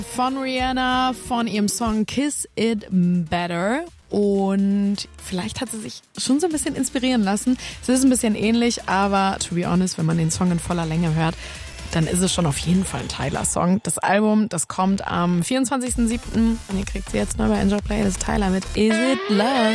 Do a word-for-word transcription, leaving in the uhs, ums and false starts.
Von Rihanna, von ihrem Song Kiss It Better. Und vielleicht hat sie sich schon so ein bisschen inspirieren lassen. Es ist ein bisschen ähnlich, aber to be honest, wenn man den Song in voller Länge hört, dann ist es schon auf jeden Fall ein Tyler-Song. Das Album, das kommt am vierundzwanzigsten siebten und ihr kriegt sie jetzt neu bei Enjoy Play. Das ist Tyler mit Is It Love?